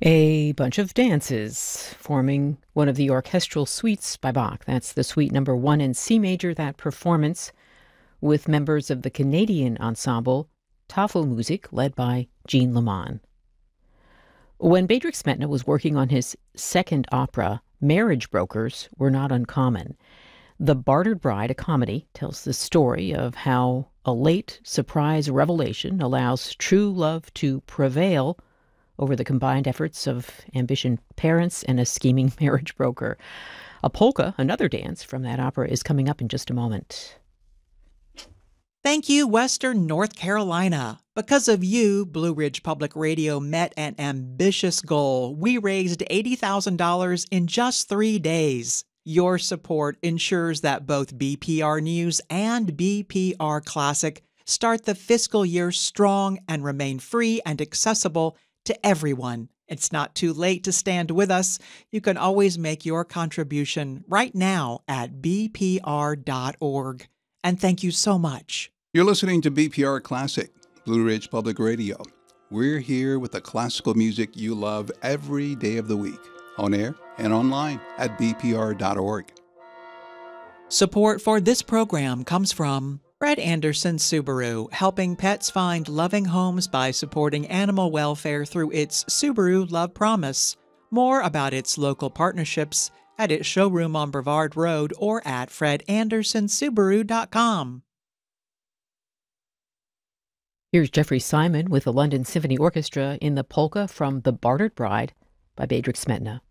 A bunch of dances forming one of the orchestral suites by Bach. That's the suite number 1 in C major, that performance with members of the Canadian ensemble Tafelmusik, led by Jean Leman. When Bedřich Smetana was working on his second opera, marriage brokers were not uncommon. The Bartered Bride, a comedy, tells the story of how a late surprise revelation allows true love to prevail over the combined efforts of ambitious parents and a scheming marriage broker. A polka, another dance from that opera, is coming up in just a moment. Thank you, Western North Carolina. Because of you, Blue Ridge Public Radio met an ambitious goal. We raised $80,000 in just 3 days. Your support ensures that both BPR News and BPR Classic start the fiscal year strong and remain free and accessible to everyone. It's not too late to stand with us. You can always make your contribution right now at bpr.org. And thank you so much. You're listening to BPR Classic, Blue Ridge Public Radio. We're here with the classical music you love every day of the week, on air and online at bpr.org. Support for this program comes from Fred Anderson Subaru, helping pets find loving homes by supporting animal welfare through its Subaru Love Promise. More about its local partnerships at its showroom on Brevard Road or at fredandersonsubaru.com. Here's Jeffrey Simon with the London Symphony Orchestra in the polka from The Bartered Bride by Bedřich Smetana.